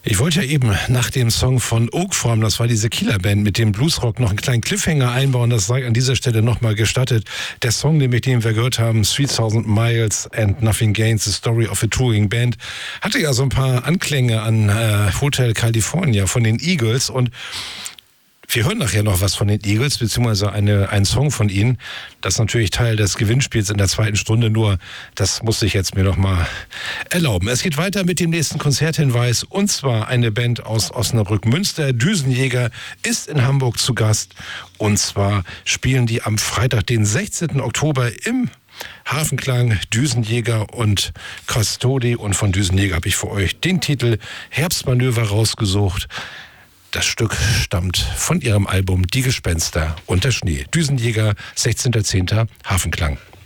Ich wollte ja eben nach dem Song von Oakform, das war diese Kieler Band mit dem Bluesrock, noch einen kleinen Cliffhanger einbauen. Das sei an dieser Stelle nochmal gestattet. Der Song, nämlich den wir gehört haben, 3000 Miles and Nothing Gains, The Story of a Touring Band, hatte ja so ein paar Anklänge an Hotel California von den Eagles. Und wir hören nachher noch was von den Eagles, beziehungsweise einen Song von ihnen. Das ist natürlich Teil des Gewinnspiels in der zweiten Stunde, nur das musste ich jetzt mir noch mal erlauben. Es geht weiter mit dem nächsten Konzerthinweis, und zwar eine Band aus Osnabrück-Münster. Düsenjäger ist in Hamburg zu Gast, und zwar spielen die am Freitag, den 16. Oktober im Hafenklang, Düsenjäger und Custody. Und von Düsenjäger habe ich für euch den Titel Herbstmanöver rausgesucht. Das Stück stammt von ihrem Album Die Gespenster und der Schnee. Düsenjäger, 16.10. Hafenklang.